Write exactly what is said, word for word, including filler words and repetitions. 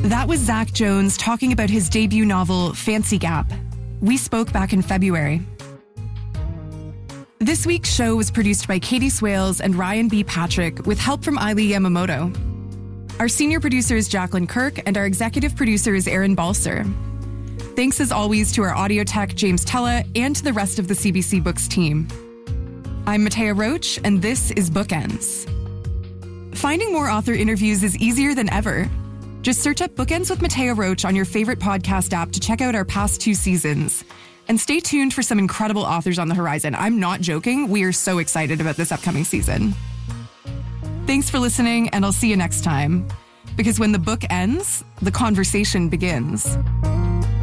That was Zach Jones talking about his debut novel, Fancy Gap. We spoke back in February. This week's show was produced by Katie Swales and Ryan B. Patrick with help from Eileen Yamamoto. Our senior producer is Jacqueline Kirk, and our executive producer is Aaron Balser. Thanks as always to our audio tech, James Tella, and to the rest of the C B C Books team. I'm Matea Roach, and this is Bookends. Finding more author interviews is easier than ever. Just search up Bookends with Matea Roach on your favorite podcast app to check out our past two seasons. And stay tuned for some incredible authors on the horizon. I'm not joking. We are so excited about this upcoming season. Thanks for listening, and I'll see you next time. Because when the book ends, the conversation begins.